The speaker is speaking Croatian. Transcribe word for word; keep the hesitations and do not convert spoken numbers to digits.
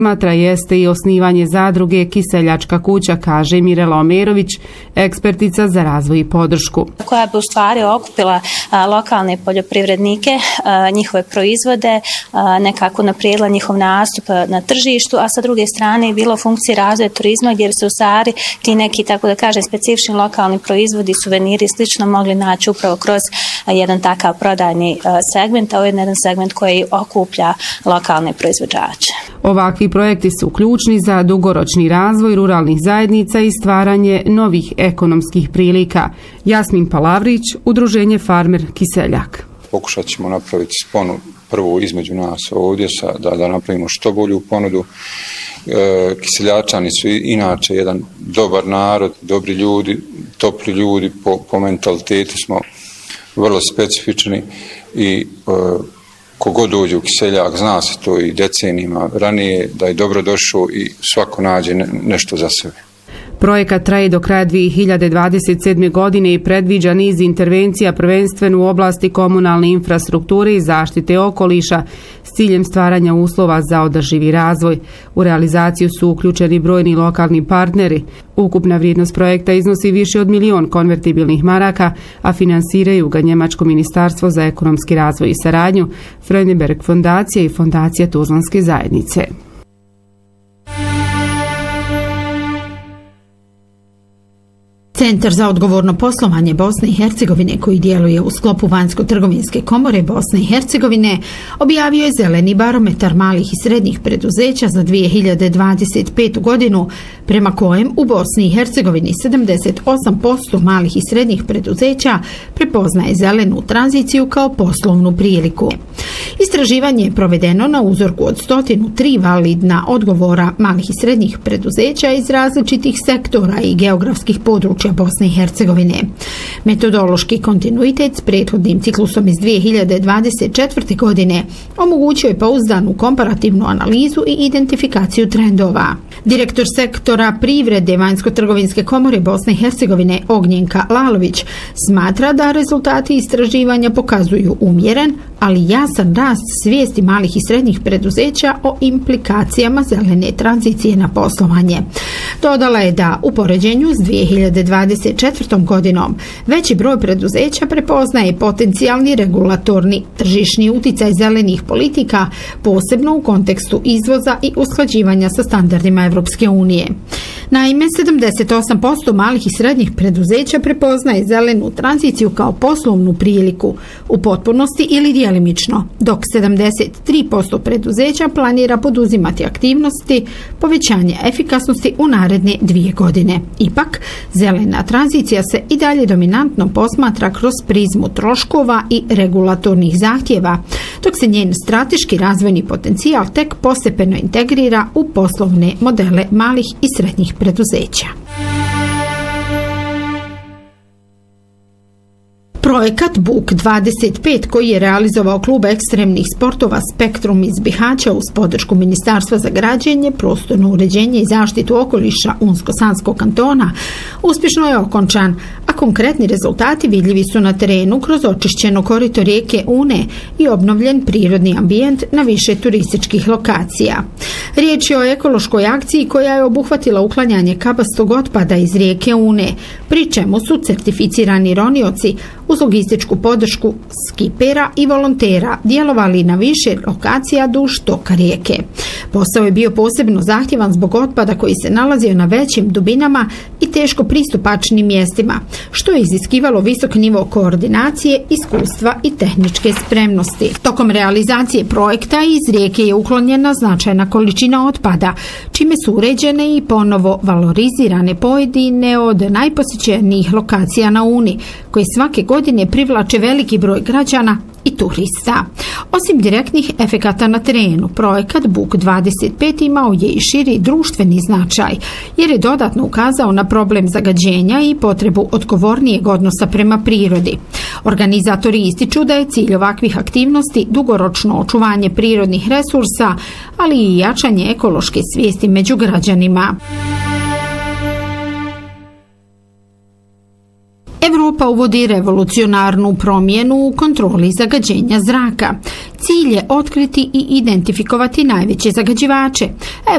Matra jeste i osnivanje zadruge Kiseljačka kuća, kaže Mirela Omerović, ekspertica za razvoj i podršku. Koja bi u stvari okupila a, lokalne poljoprivrednike, a, njihove proizvode, a, nekako naprijedila njihov nastup na tržištu, a sa druge strane je bilo funkcije razvoja turizma gdje bi se u stvari ti neki, tako da kažem, specifični lokalni proizvodi, suveniri i slično mogli naći upravo kroz a, jedan takav prodajni a, segment, a ovo je jedan segment koji okuplja lokalne proizvođače. Ovakvi projekti su ključni za dugoročni razvoj ruralnih zajednica i stvaranje novih ekonomskih prilika. Jasmin Palavrić, Udruženje Farmer Kiseljak. Pokušat ćemo napraviti sponu prvo između nas ovdje sa, da, da napravimo što bolju ponudu. E, Kiseljačani su inače jedan dobar narod, dobri ljudi, topli ljudi, po, po mentalitetu smo vrlo specifični i e, kogod dođe u Kiseljak, zna se to i decenijima ranije, da je dobro došao i svako nađe nešto za sebe. Projekat traje do kraja dvije hiljade dvadeset sedme. godine i predviđa niz intervencija prvenstveno u oblasti komunalne infrastrukture i zaštite okoliša s ciljem stvaranja uslova za održivi razvoj. U realizaciju su uključeni brojni lokalni partneri. Ukupna vrijednost projekta iznosi više od milion konvertibilnih maraka, a finansiraju ga Njemačko ministarstvo za ekonomski razvoj i saradnju, Freudenberg fondacija i Fondacija Tuzlanske zajednice. Centar za odgovorno poslovanje Bosne i Hercegovine, koji djeluje u sklopu Vanjsko-trgovinske komore Bosne i Hercegovine, objavio je zeleni barometar malih i srednjih preduzeća za dvije hiljade dvadeset petu. godinu, prema kojem u Bosni i Hercegovini sedamdeset osam posto malih i srednjih preduzeća prepoznaje zelenu tranziciju kao poslovnu priliku. Istraživanje je provedeno na uzorku od sto tri validna odgovora malih i srednjih preduzeća iz različitih sektora i geografskih područja Bosne i Hercegovine. Metodološki kontinuitet s prethodnim ciklusom iz dvije hiljade dvadeset četvrte. godine omogućio je pouzdanu komparativnu analizu i identifikaciju trendova. Direktor sektora privrede Vanjsko-trgovinske komore Bosne i Hercegovine Ognjenka Lalović smatra da rezultati istraživanja pokazuju umjeren, ali jasan rast svijesti malih i srednjih preduzeća o implikacijama zelene tranzicije na poslovanje. Dodala je da u poređenju s dvije hiljade dvadeset četvrtom. godinom veći broj preduzeća prepoznaje potencijalni regulatorni tržišni uticaj zelenih politika, posebno u kontekstu izvoza i usklađivanja sa standardima Evropske unije. Naime, sedamdeset osam posto malih i srednjih preduzeća prepoznaje zelenu tranziciju kao poslovnu priliku u potpunosti ili djelimično, dok sedamdeset tri posto preduzeća planira poduzimati aktivnosti povećanja efikasnosti u naredne dvije godine. Ipak, zelena tranzicija se i dalje dominantno posmatra kroz prizmu troškova i regulatornih zahtjeva, dok se njen strateški razvojni potencijal tek postepeno integrira u poslovne modele malih i srednjih preduzeća. Projekat Buk dvadeset pet, koji je realizovao klub ekstremnih sportova Spektrum iz Bihaća uz podršku Ministarstva za građenje, prostorno uređenje i zaštitu okoliša Unsko-Sanskog kantona, uspješno je okončan, a konkretni rezultati vidljivi su na terenu kroz očišćeno korito rijeke Une i obnovljen prirodni ambijent na više turističkih lokacija. Riječ je o ekološkoj akciji koja je obuhvatila uklanjanje kabastog otpada iz rijeke Une, pri čemu su certificirani ronioci uz logističku podršku skipera i volontera djelovali na više lokacija duž toka rijeke. Posao je bio posebno zahtjevan zbog otpada koji se nalazio na većim dubinama i teško pristupačnim mjestima, što je iziskivalo visok nivo koordinacije, iskustva i tehničke spremnosti. Tokom realizacije projekta iz rijeke je uklonjena značajna količina otpada, čime su uređene i ponovo valorizirane pojedine od najposjećenijih lokacija na Uni, koji svake godine privlače veliki broj građana i turista. Osim direktnih efekata na terenu, projekat Buk dvadeset pet imao je i širi društveni značaj, jer je dodatno ukazao na problem zagađenja i potrebu odgovornijeg odnosa prema prirodi. Organizatori ističu da je cilj ovakvih aktivnosti dugoročno očuvanje prirodnih resursa, ali i jačanje ekološke svijesti među građanima. Evropa uvodi revolucionarnu promjenu u kontroli zagađenja zraka. Cilj je otkriti i identifikovati najveće zagađivače.